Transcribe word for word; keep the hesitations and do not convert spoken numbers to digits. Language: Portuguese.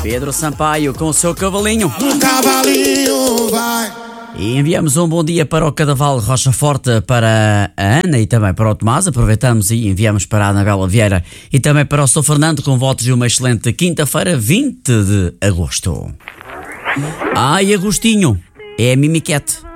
Pedro Sampaio com o seu cavalinho. O cavalinho vai. E enviamos um bom dia para o Cadaval Rocha Forte, para a Ana e também para o Tomás. Aproveitamos e enviamos para a Anabela Vieira e também para o Sr. Fernando, com votos de uma excelente quinta-feira, vinte de agosto. Ai, Agostinho, é a Mimiquete.